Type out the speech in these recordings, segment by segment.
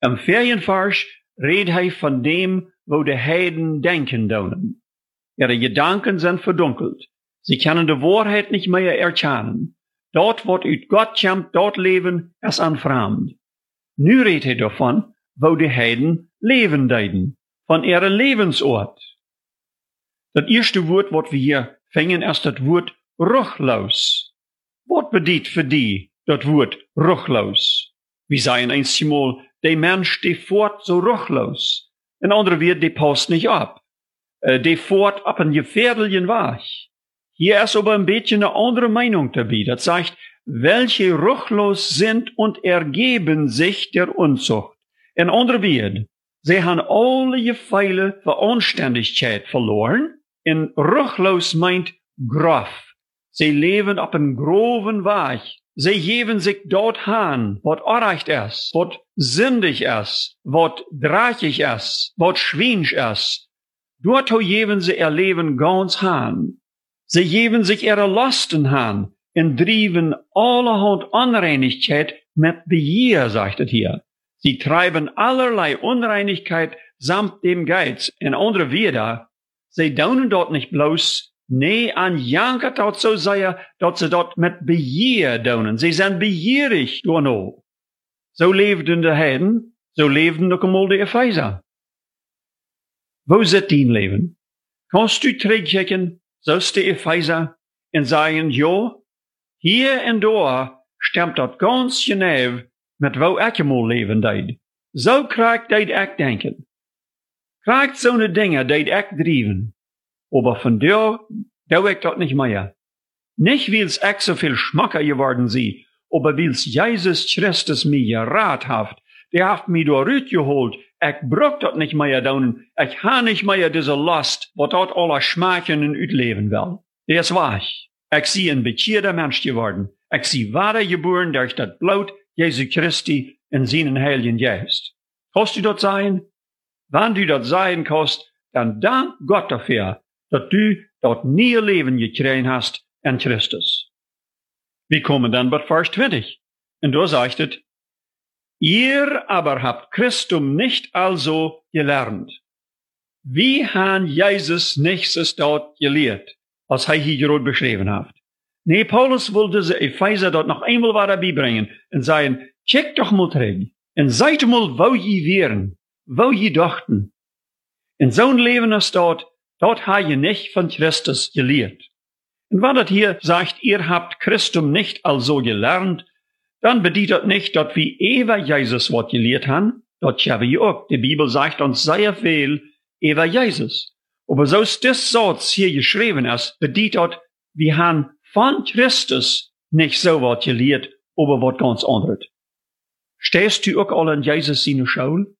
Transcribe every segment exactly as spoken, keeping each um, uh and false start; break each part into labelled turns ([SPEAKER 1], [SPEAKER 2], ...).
[SPEAKER 1] Im Ferienvers redet hij von dem, wo de Heiden denken doen. Ihre Gedanken sind verdunkelt. Sie können die Wahrheit nicht mehr erkennen. Dort, wat uit Gott kommt, dort leben es an fremd. Nu redet hij davon, wo de Heiden leben deiden, von ihrem Lebensort. Das erste Wort, wat wir hier fängen, ist das Wort ruchlos. Wat bedeutet für die das Wort ruchlos? Wir sagen einmal, der Mensch, der fährt so ruchlos. In andere Wort, der passt nicht ab. Äh, der fährt ab ein gefährlichen Weg. Hier ist aber ein bisschen eine andere Meinung dabei. Das sagt, welche ruchlos sind und ergeben sich der Unzucht. In andere Wort, sie haben alle Gefeile für Anständigkeit verloren. In ruchlos meint grof. Sie leben auf einem groven Weg. Sie geben sich dort an, was unrecht ist, was sündig ist, was dreckig ist, was schwinsch ist. Dort geben sie ihr Leben ganz an. Sie geben sich ihre Lasten an und trieben allerhand Unreinigkeit mit Begier, sagt es hier. Sie treiben allerlei Unreinigkeit samt dem Geiz. In andere Wörter, sie daunen dort nicht bloß, nee, an jankert dort so sehr, dass sie dort mit Begier daunen. Sie sind begierig, du no. So lebten die Heiden, so lebten auch einmal die Epheser. Wo ist dein Leben? Kannst du zurückchecken, so ist die Epheser, und sagen, ja, hier und da stimmt das ganz genau, mit wo ich einmal leben deed. So kriegt deed ich denken. Kriegt so ne Dinge, deed ich driven. Aber von dir, da ich das nicht mehr. Nicht, weil's ich so viel schmacker geworden sie, aber weil's Jesus Christus mir gerat hat. Der hat mich da rausgeholt. Ich brauch das nicht mehr tun. Ich ha nicht mehr diese Last, was dort alle schmacken und utleben will. Der ist wahr. Ich sie ein bekehrter Mensch geworden. Ich sie wahre geboren durch das Blut Jesu Christi in seinen Heiligen Geist. Kannst du das sein? Wenn du das sein kannst, dann dank Gott dafür, dass du dort nie Leben gekriegt hast in Christus. Wir kommen dann bei Vers zwanzig. Und da sagt es, ihr aber habt Christum nicht also gelernt. Wie han Jesus nichts dort gelehrt, als er hier gerade beschrieben hat. Nee, Paulus wollte diese Epheser dort noch einmal dabei bringen und sagen, check doch mal zurück und seid mal, wo je wären, wo je dachten. In so ein Leben ist dort, dort ha je nicht von Christus gelehrt. Und wenn das hier sagt, ihr habt Christum nicht also gelernt, dann bedeutet das nicht, dass wir über Jesus was gelehrt haben. Das haben wir auch. Die Bibel sagt uns sehr viel über Jesus. Aber so ist das Satz hier geschrieben ist, bedeutet das, wir haben von Christus nicht so was gelehrt, aber was ganz anderes. Stehst du auch alle in Jesus seine Schule?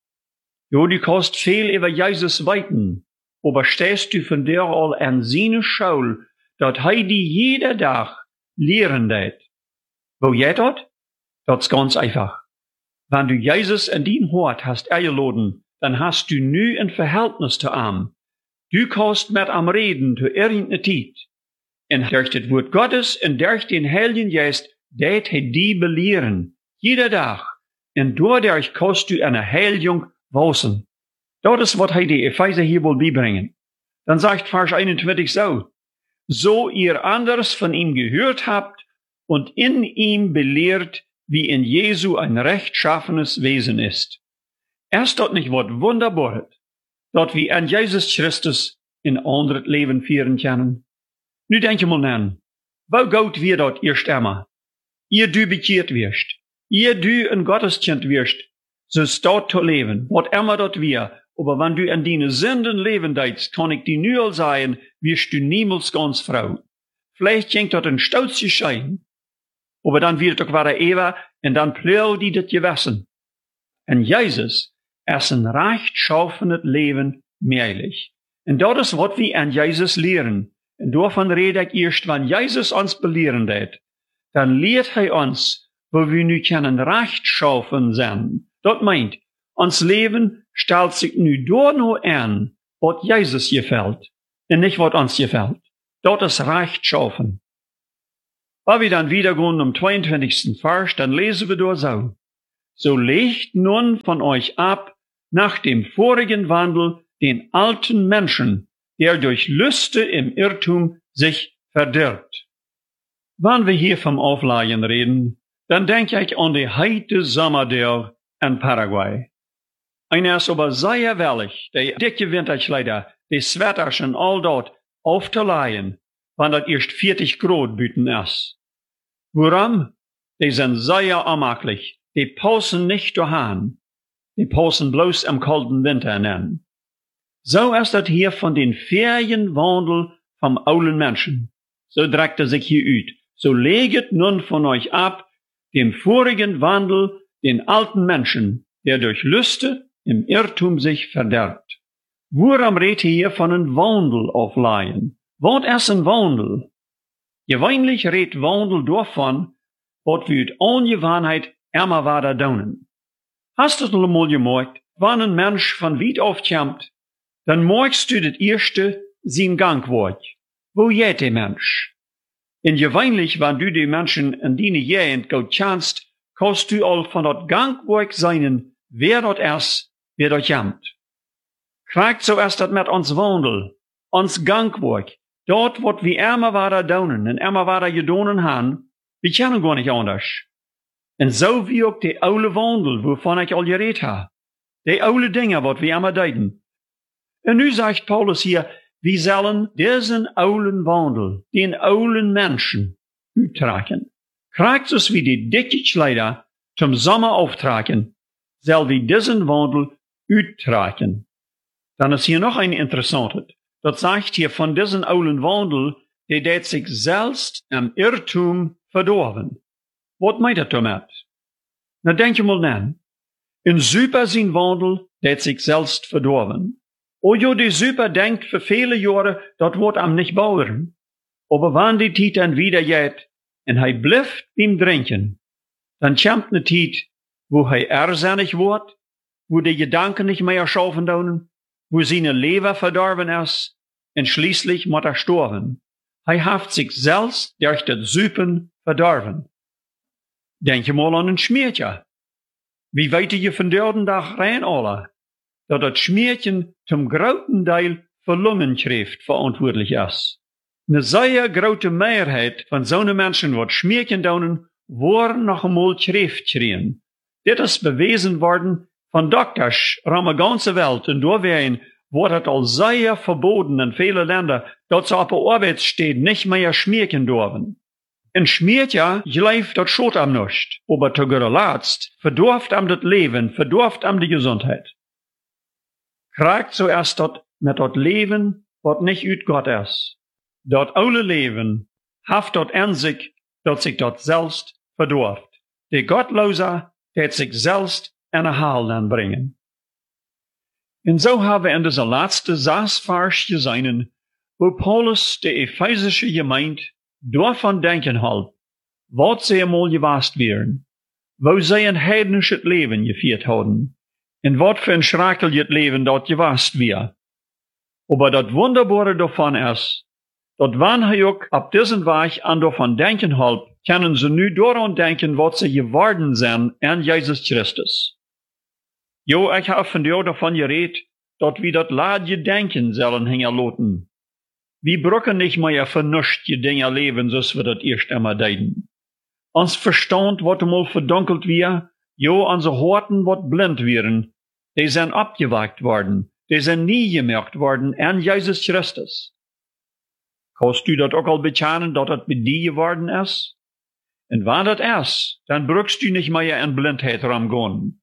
[SPEAKER 1] Jo, du kannst viel über Jesus weiten, aber stehst du von der all an seine Schule, dass er die jeder Tag lehren wird. Wo geht das? Das ist ganz einfach. Wenn du Jesus in dein Hort hast eingeladen, dann hast du nu ein Verhältnis zu ihm. Du kannst mit ihm reden zu irgendeiner Zeit. Und durch das Wort Gottes und durch den Heiligen Geist, det er die belehren. Jeder Tag. Und dadurch kannst du eine Heilung wachsen. Das ist, was er die Epheser hier will beibringen. Dann sagt Vers einundzwanzig so, so ihr anders von ihm gehört habt, und in ihm belehrt, wie in Jesu ein rechtschaffenes Wesen ist. Erst dort nicht was Wunderbares, dort wie an Jesus Christus in anderes Leben führen können. Nu denk je mal an, wo Gott wir dort ihr Stämmer, ihr du bekehrt wirst, ihr du ein Gotteskind wirst, so ist dort zu leben, was immer dort wir, aber wenn du an deine Sünden leben deitst, kann ich dir nur sagen, wirst du niemals ganz Frau. Vielleicht schenkt dort ein Stolz Schein, aber dann wird doch wahre Eva, und dann plöo die das Gewissen. Und Jesus ist ein rechtschaffenes Leben mehrlich. Und das ist, was wir an Jesus lehren. Und davon rede ich erst, wenn Jesus uns belehren wird, dann lehrt er uns, wo wir nu können rechtschaffen sein. Das meint, uns Leben stellt sich nu dort nur an, was Jesus gefällt, und nicht was uns gefällt. Das ist rechtschaffen. Wenn wir dann wieder gehen um zweiundzwanzigsten Vers, dann lesen wir da so. so legt nun von euch ab, nach dem vorigen Wandel, den alten Menschen, der durch Lüste im Irrtum sich verdirbt. Wenn wir hier vom Aufleihen reden, dann denke ich an die heite Sommerdeel in Paraguay. Einer ist aber sehr willig, die dicke Winterkleider, die Sweaters all dort aufzuleihen, wenn das erst vierzig Grad büten ist. Warum? Die sind sehr unmöglich, die passen nicht daheim, die passen bloß im kalten Winter nennen. So ist das hier von den Ferienwandel vom alten Menschen. So drückt er sich hier ut. So leget nun von euch ab, dem vorigen Wandel, den alten Menschen, der durch Lüste im Irrtum sich verderbt. Worum redet hier von einem Wandel aufleihen? Was ist ein Wandel? Gewöhnlich redet Wandel davon, was wir uit Ungewohnheit immer weiter tun. Hast du das mal gemerkt, wenn ein Mensch von weit aufkommt, dann merkst du das erste sein Gangwort. Wo geht der Mensch? Und gewöhnlich, wenn du die Menschen in deine Gegend gut kennst, kannst du all von dat Gangwort sein, wer dort ist, wer dort kommt. Kriegt so erst das mit uns Wandel, uns Gangwort, dort, wat wir immer weiter tun und immer weiter gedonen haben, wir kennen gar nicht anders. Und so wie auch die aule Wandel, wovon ich all geredet habe. Die aule Dinge, wat wir immer deuten. Und nu sagt Paulus hier, wir sollen diesen aulen Wandel, den aulen Menschen, uttragen. Kriegt es wie die dicke Kleider zum Sommer auftragen, soll wir diesen Wandel uttragen. Dann ist hier noch ein interessantes. Das sagt hier von diesen aulen Wandel, der det sich selbst im Irrtum verdorben. Was meint er damit? Na, denk je mal nach. Ein Super sein Wandel, det sich selbst verdorben. O jo, die Super denkt für viele Jahre, dat wird am nicht bauern. Aber wann die Tiet dann wieder geht, und hei blifft beim Trinken, dann kommt ne Tiet, wo hei ersinnig wird, wo die Gedanken nicht mehr schaffen tun, wo seine Leber verdorben ist, und schließlich muss er sterben. Hei haft sich selbst durch das Süpen verdorben. Denk je mal an ein Schmiertje. Wie weit je von dörden Tag rein alle, dat das Schmiertchen zum großen Teil für Lungenkräft verantwortlich ist. Eine sehr große Mehrheit von so Menschen, wat Schmiertchen daunen, waren noch einmal Kräft kriegen. Das ist bewiesen worden von Doktors rum der ganzen Welt, und da wären, wurde es all sehr verboten in vielen Ländern, dass sie auf der Arbeit steht, nicht mehr schmierken dürfen. Ein Schmiertje gleift das schot am nicht, aber zu guter Letzt verdorft am das Leben, verdorft am die Gesundheit. Kriegt zuerst dort mit das Leben, was nicht ut Gott ist. Dort alle Leben haft dort in sich, dass sich dort selbst verdorft. Der Gottlose, der sich selbst in eine Hall dann bringen. Und so haben wir in dieser letzten Saßvers gesehen, wo Paulus der ephesische Gemeinde davon denken halt, was sie einmal gewast wären, wo sie ein heidnisches Leben geführt haben, und was für ein schreckliches Leben dort gewast wäre. Aber das Wunderbare davon ist, dass wenn sie auch ab diesem Weg an davon denken halt, können sie nu daran denken, was sie geworden sind an Jesus Christus. Jo, ich habe von dir davon geredet, dass wir das ladje denken sollen hingerloten. Wir brauchen nicht mehr vernünftige Dinge leben, so wir das erst einmal deuten. Uns Verstand wird einmal verdunkelt wir, jo, unsere Horten wird blind werden. Die sind abgewagt worden, die sind nie gemerkt worden an Jesus Christus. Kannst du das auch al bekennen, dass das bei dir geworden ist? Und wenn das ist, dann brauchst du nicht mehr in Blindheit rumgehen.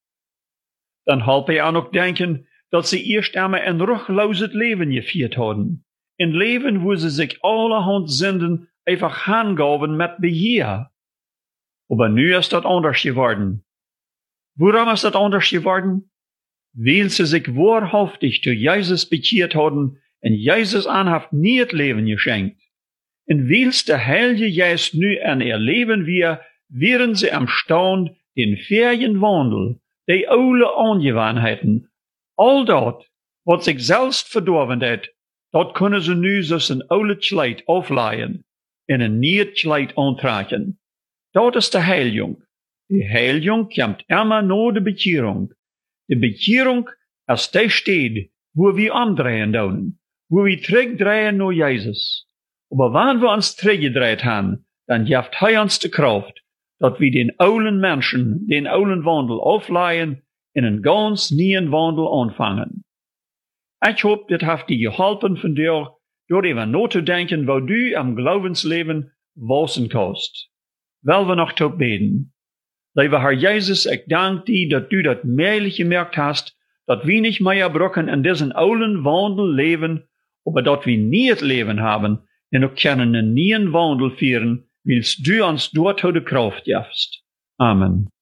[SPEAKER 1] Dann halb ich auch noch denken, dass sie erst einmal ein ruchloses Leben geführt haben. Ein Leben, wo sie sich allerhand Sünden einfach hangaben mit Begier. Aber nu ist das anders geworden. Warum ist das anders geworden? Weil sie sich wahrhaftig zu Jesus bekehrt haben und Jesus anhaft nie das Leben geschenkt. Und weil der Heilige Geist nu an ihr Leben wir, wären sie am Stand den Ferienwandel, die alle Angewohnheiten, all dort, was sich selbst verdorben hat, dort können sie nu so ein oude Kleid aufleihen, in ein neues Kleid antragen. Dort ist die Heilung, Die Heilung kommt immer nur die Bekehrung. Die Bekehrung ist der steht, wo wir umdrehen dürfen, wo wir zurückdrehen nur Jesus. Aber wenn wir uns zurückgedreht haben, dann gibt er uns die Kraft, dass wir den alten Menschen, den alten Wandel aufleihen, in einen ganz neuen Wandel anfangen. Ich hoffe, das hat dir geholfen von dir, darüber nachzudenken, wo du am Glaubensleben wachsen kannst. Weil wir noch tot beten. Lieber Herr Jesus, ich danke dir, dass du das mehrlich gemerkt hast, dass wir nicht mehr brauchen in diesem alten Wandel leben, aber dass wir nie das Leben haben, und auch können einen neuen Wandel führen, willst du uns dort die Kraft gibst. Amen.